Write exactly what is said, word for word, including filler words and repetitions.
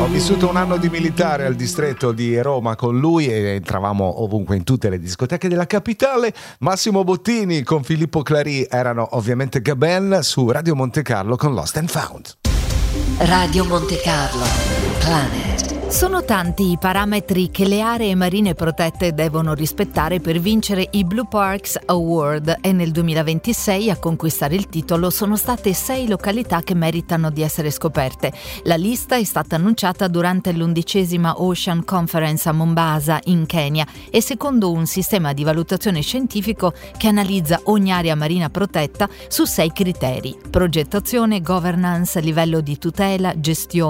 Ho vissuto un anno di militare al distretto di Roma con lui e entravamo ovunque in tutte le discoteche della capitale. Massimo Bottini con Filippo Clary erano ovviamente Gabin su Radio Monte Carlo con Lost and Found. Radio Monte Carlo, Planet. Sono tanti i parametri che le aree marine protette devono rispettare per vincere i Blue Parks Award e nel duemilaventisei a conquistare il titolo sono state sei località che meritano di essere scoperte. La lista è stata annunciata durante l'undicesima Ocean Conference a Mombasa in Kenya e secondo un sistema di valutazione scientifico che analizza ogni area marina protetta su sei criteri: progettazione, governance, livello di tutela, gestione